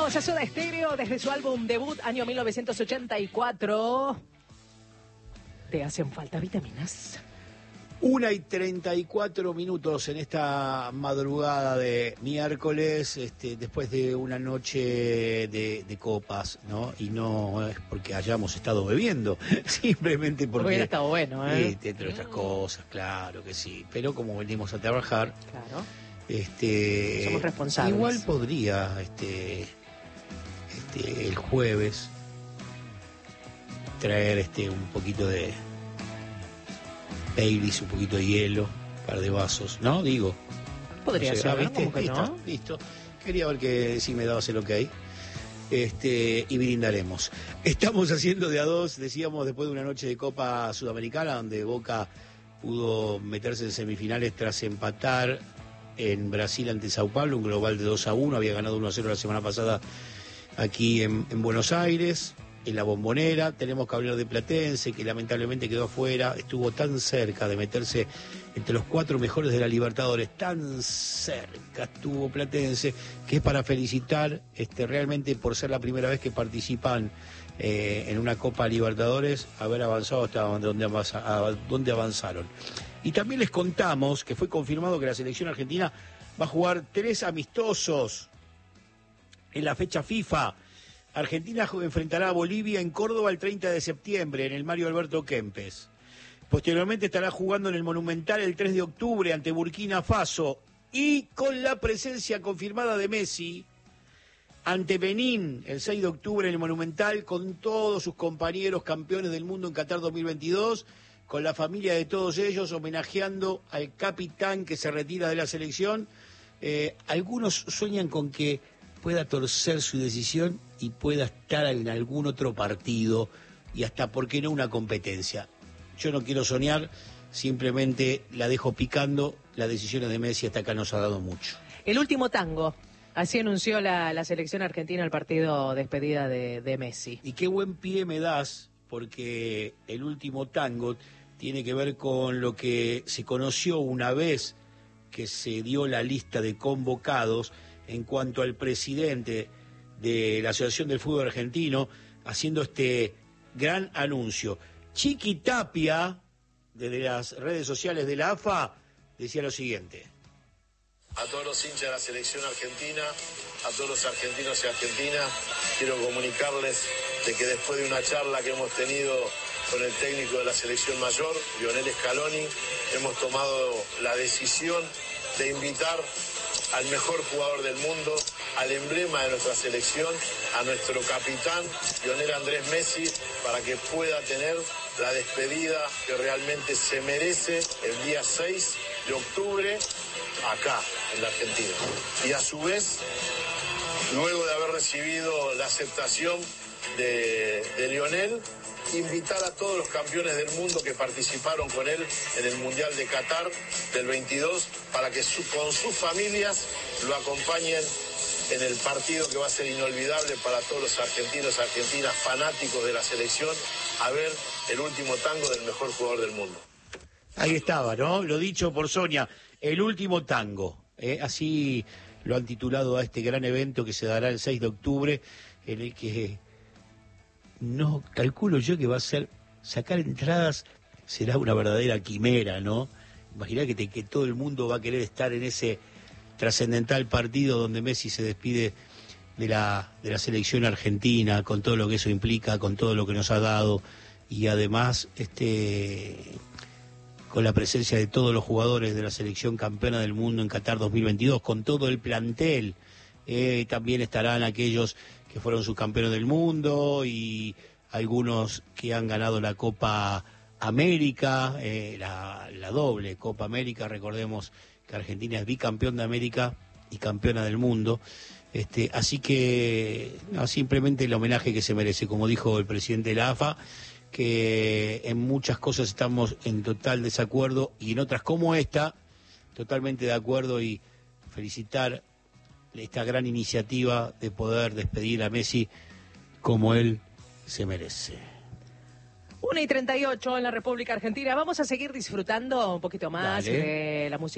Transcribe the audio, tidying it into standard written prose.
Escuchamos a Soda Stereo desde su álbum debut, año 1984. ¿Te hacen falta vitaminas? 1:34 en esta madrugada de miércoles, después de una noche de copas, ¿no? Y no es porque hayamos estado bebiendo, simplemente porque... Hubiera estado bueno, ¿eh? Entre otras cosas, claro que sí. Pero como venimos a trabajar... Claro. Somos responsables. Igual podría, el jueves, traer un poquito de... Baileys, un poquito de hielo, un par de vasos, ¿no? Digo. Podría no sé, ser, ¿viste? ¿cómo que Listo, no? listo. Quería ver que si me dabas el ok. Y brindaremos. Estamos haciendo de a dos, decíamos, después de una noche de Copa Sudamericana, donde Boca pudo meterse en semifinales tras empatar en Brasil ante Sao Paulo, un global de 2-1, había ganado 1-0 la semana pasada aquí en Buenos Aires. En la Bombonera. Tenemos que hablar de Platense, que lamentablemente quedó afuera, estuvo tan cerca de meterse entre los 4 mejores de la Libertadores, tan cerca estuvo Platense, que es para felicitar realmente por ser la primera vez que participan en una Copa Libertadores, haber avanzado hasta donde avanzaron. Y también les contamos que fue confirmado que la selección argentina va a jugar 3 amistosos en la fecha FIFA. Argentina enfrentará a Bolivia en Córdoba el 30 de septiembre en el Mario Alberto Kempes. Posteriormente estará jugando en el Monumental el 3 de octubre ante Burkina Faso y con la presencia confirmada de Messi ante Benín el 6 de octubre en el Monumental con todos sus compañeros campeones del mundo en Qatar 2022, con la familia de todos ellos homenajeando al capitán que se retira de la selección. Algunos sueñan con que pueda torcer su decisión y pueda estar en algún otro partido y hasta, ¿por qué no, una competencia? Yo no quiero soñar, simplemente la dejo picando. Las decisiones de Messi hasta acá nos ha dado mucho. El último tango, así anunció la selección argentina el partido despedida de Messi. Y qué buen pie me das, porque el último tango tiene que ver con lo que se conoció una vez que se dio la lista de convocados en cuanto al presidente de la Asociación del Fútbol Argentino, haciendo este gran anuncio. Chiqui Tapia, desde las redes sociales de la AFA, decía lo siguiente. A todos los hinchas de la selección argentina, a todos los argentinos y argentinas, quiero comunicarles de que después de una charla que hemos tenido con el técnico de la selección mayor, Lionel Scaloni, hemos tomado la decisión de invitar al mejor jugador del mundo, al emblema de nuestra selección, a nuestro capitán, Lionel Andrés Messi, para que pueda tener la despedida que realmente se merece el día 6 de octubre acá, en la Argentina. Y a su vez, luego de haber recibido la aceptación de Lionel, invitar a todos los campeones del mundo que participaron con él en el Mundial de Qatar del 22 para que con sus familias lo acompañen en el partido que va a ser inolvidable para todos los argentinos, argentinas, fanáticos de la selección, a ver el último tango del mejor jugador del mundo. Ahí estaba, ¿no? Lo dicho por Sonia, el último tango. Así lo han titulado a este gran evento que se dará el 6 de octubre, en el que no calculo yo que va a ser, sacar entradas será una verdadera quimera, ¿no? Imaginá que todo el mundo va a querer estar en ese trascendental partido donde Messi se despide de la selección argentina, con todo lo que eso implica, con todo lo que nos ha dado, y además con la presencia de todos los jugadores de la selección campeona del mundo en Qatar 2022, con todo el plantel. También estarán aquellos que fueron subcampeones del mundo y algunos que han ganado la Copa América, la doble Copa América. Recordemos que Argentina es bicampeón de América y campeona del mundo. Así que simplemente el homenaje que se merece, como dijo el presidente de la AFA, que en muchas cosas estamos en total desacuerdo y en otras como esta, totalmente de acuerdo, y felicitar esta gran iniciativa de poder despedir a Messi como él se merece. 1:38 en la República Argentina. Vamos a seguir disfrutando un poquito más Dale. de la música.